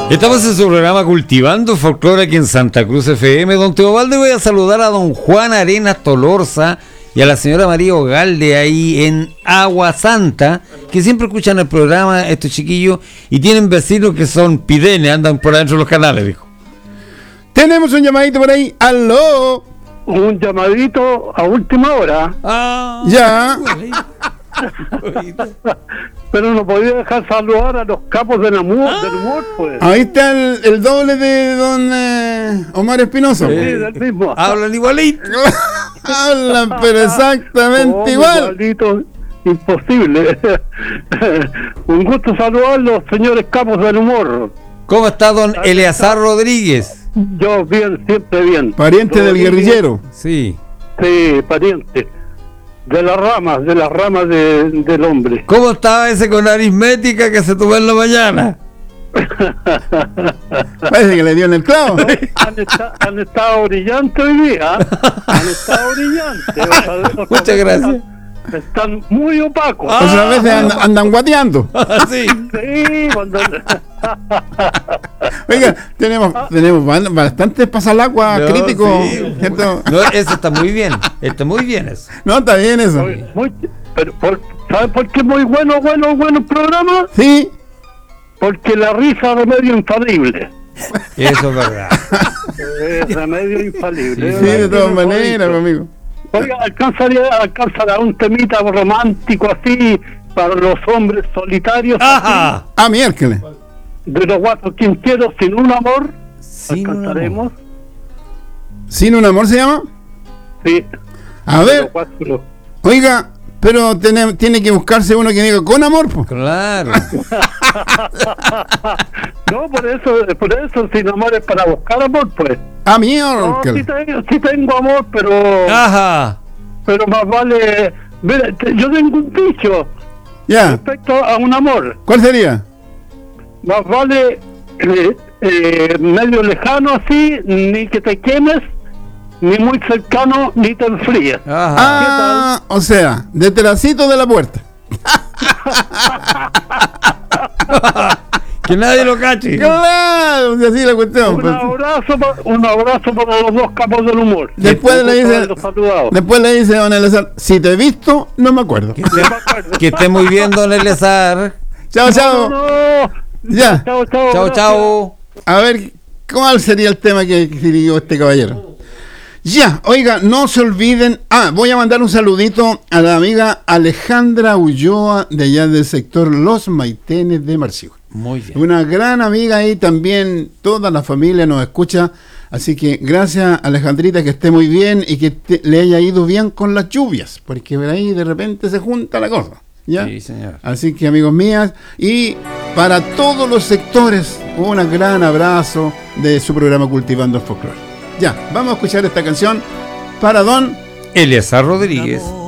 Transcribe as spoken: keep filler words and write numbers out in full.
Estamos en su programa Cultivando Folclore aquí en Santa Cruz F M. Don Teobaldo, voy a saludar a don Juan Arenas Tolorza y a la señora María Ogalde ahí en Agua Santa, que siempre escuchan el programa, estos chiquillos, y tienen vecinos que son pidenes, andan por adentro de los canales, dijo. Tenemos un llamadito por ahí. ¡Aló! Un llamadito a última hora. Ah, ya. Pero no podía dejar saludar a los capos del humor, ah, del humor pues. Ahí está el, el doble de don eh, Omar Espinosa. Sí, del mismo. Hablan igualito. Hablan, pero exactamente oh, igual. Igualito, imposible. Un gusto saludarlos, señores capos del humor. ¿Cómo está don Eleazar Rodríguez? Yo bien, siempre bien. Pariente del guerrillero. Sí. Sí, pariente. De las ramas, de las ramas de, del hombre. ¿Cómo estaba ese con aritmética que se tuvo en la mañana? Parece que le dio en el clavo. No, han, esta, han estado brillantes hoy día. Han estado brillantes. O sea, esos muchas gracias. Están, están muy opacos. Ah, otras veces andan, andan guateando. Sí. Sí, cuando... Oiga, tenemos, tenemos bastantes pasalagua no, críticos. Sí. No, eso está muy bien. Está muy bien eso. No, está bien eso. Muy, muy, pero por, ¿sabes por qué muy bueno, bueno, bueno el programa? Sí. Porque la risa es remedio infalible. Eso es verdad. Es remedio infalible. Sí, sí, de todas maneras, amigo. Oiga, alcanzaría, alcanzará un temita romántico así para los hombres solitarios. Ajá. Ah, miércoles. De los guatos quinqueros, sin un amor. Sin alcanzaremos. Un amor. ¿Sin un amor se llama? Sí. A ver. Oiga, pero tiene, tiene que buscarse uno que diga con amor, pues. Claro. No, por eso, por eso sin amor es para buscar amor, pues. Ah, miércoles. No, sí tengo, sí tengo amor, pero. Ajá. Pero más vale. Mira, yo tengo un dicho. Ya. Respecto a un amor. ¿Cuál sería? Más vale eh, eh, medio lejano así, ni que te quemes, ni muy cercano, ni te enfríes. Ajá. Ah, o sea, detrásito de la puerta. Que nadie lo cache. Claro, así la cuestión. Un pues. abrazo, un abrazo para los dos capos del humor. Después le dice, después le dice don Eleazar, si te he visto, no me acuerdo. Que esté, que esté muy bien, don Eleazar. Chao, chao. No, no, no. Ya. Chao, chao. Chao, chao. A ver, ¿cuál sería el tema que siguió este caballero? Ya, oiga, no se olviden. Ah, voy a mandar un saludito a la amiga Alejandra Ulloa de allá del sector Los Maitenes de Marcigüe. Muy bien. Una gran amiga ahí también, toda la familia nos escucha. Así que gracias, Alejandrita, que esté muy bien y que te, le haya ido bien con las lluvias, porque por ahí de repente se junta la cosa. ¿Ya? Sí, señor. Así que, amigos mías, y para todos los sectores, un gran abrazo de su programa Cultivando el Folclore. Ya, vamos a escuchar esta canción para don Eleazar Rodríguez.